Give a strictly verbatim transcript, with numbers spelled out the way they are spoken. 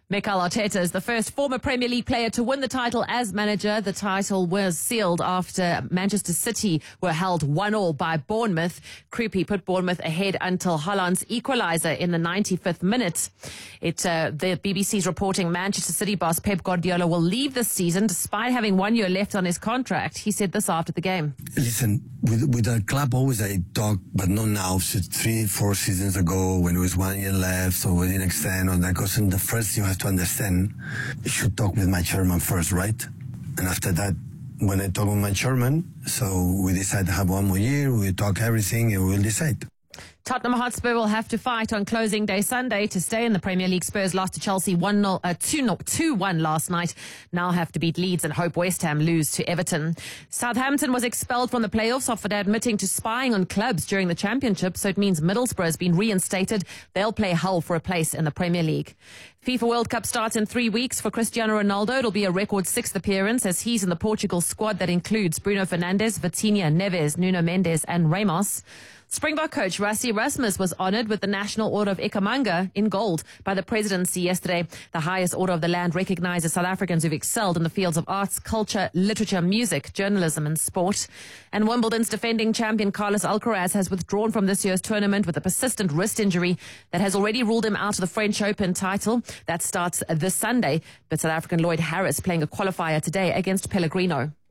Mikel Arteta is the first former Premier League player to win the title as manager. The title was sealed after Manchester City were held one all by Bournemouth. Kruppi put Bournemouth ahead until Haaland's equaliser in the ninety-fifth minute. It, uh, the B B C's reporting Manchester City boss Pep Guardiola will leave this season despite having one year left on his contract. He said this after the game. Listen, with, with the club always I talk, but not now. So three, four seasons ago when it was one year left, so we didn't extend on that. Because in the first you have to understand, you should talk with my chairman first, right? And after that, when I talk with my chairman, so we decide to have one more year, we talk everything and we'll decide. Tottenham Hotspur will have to fight on closing day Sunday to stay in the Premier League. Spurs lost to Chelsea one nil, uh, two one last night. Now have to beat Leeds and hope West Ham lose to Everton. Southampton was expelled from the playoffs after admitting to spying on clubs during the Championship, so it means Middlesbrough has been reinstated. They'll play Hull for a place in the Premier League. FIFA World Cup starts in three weeks for Cristiano Ronaldo. It'll be a record sixth appearance as he's in the Portugal squad that includes Bruno Fernandes, Vitinha, Neves, Nuno Mendes and Ramos. Springbok coach Rassie Erasmus was honoured with the National Order of Ikhamanga in gold by the presidency yesterday. The highest order of the land recognises South Africans who've excelled in the fields of arts, culture, literature, music, journalism and sport. And Wimbledon's defending champion Carlos Alcaraz has withdrawn from this year's tournament with a persistent wrist injury that has already ruled him out of the French Open title. That starts this Sunday, but South African Lloyd Harris playing a qualifier today against Pellegrino.